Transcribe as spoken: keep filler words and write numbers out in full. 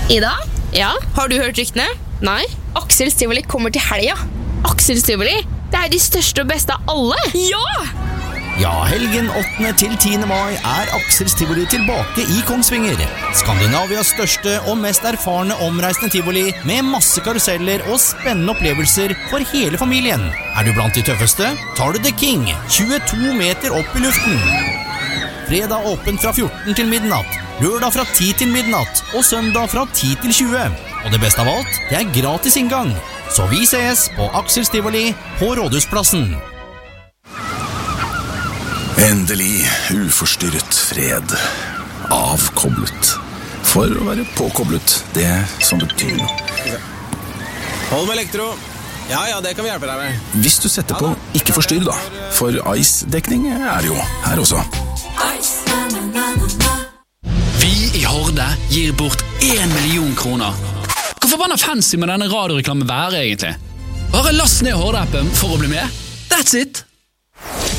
Ida, Ja? har du hørt ryktene? Nei? Aksel Stivoli kommer til helga. Aksel Stivoli? Det er de største og beste av alle! Ja! Ja, helgen åttende til tiende mai er Aksel Stivoli tilbake i Kongsvinger. Skandinavias største og mest erfarne omreisende tivoli, med masse karuseller og spennende opplevelser for hele familien. Er du blant de tøffeste, tar du The King, tjueto meter opp i luften. Fredag åpent fra fjorten til midnatt, lørdag fra ti til midnatt og søndag fra ti til tjue. Og det beste av alt, det er gratis inngang. Så vi ses på Aksel Stivoli på Rådhusplassen. Endelig uforstyrret fred. Avkoblet. For å være påkoblet, det som betyr noe. Hold med elektro. Ja, ja, det kan vi hjelpe deg med. Hvis du setter på ikke forstyrr da, for Ice-dekning er det jo her også. Vi i Horde gir bort en million kroner. Hvor forbanna fancy må denne radioreklamen være egentlig? Bare last ned Horde-appen for å bli med. That's it!